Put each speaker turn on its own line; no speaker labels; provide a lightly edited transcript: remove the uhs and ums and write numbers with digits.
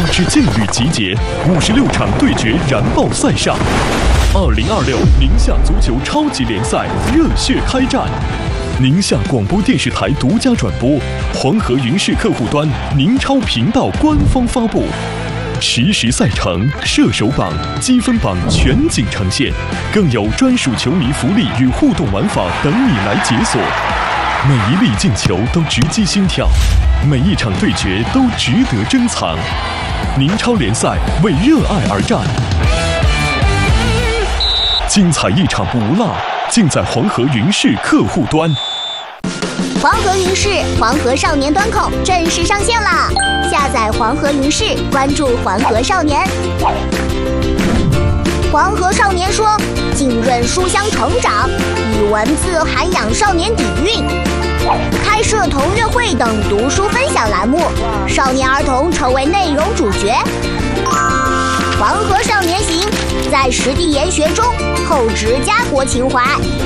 支劲旅集结，56场对决燃爆赛上，2026宁夏足球超级联赛热血开战。宁夏广播电视台独家转播，黄河云视客户端、宁超频道官方发布。实时赛程、射手榜、积分榜全景呈现，更有专属球迷福利与互动玩法等你来解锁。每一粒进球都直击心跳，每一场对决都值得珍藏。宁超联赛为热爱而战，精彩一场不落，尽在黄河云视客户端。
黄河云视黄河少年端口正式上线啦！下载黄河云视，关注黄河少年。黄河少年说，浸润书香成长，以文字涵养少年底蕴，开设同乐会等读书分享栏目，少年儿童成为内容主角。黄河少年行，在实地研学中厚植家国情怀。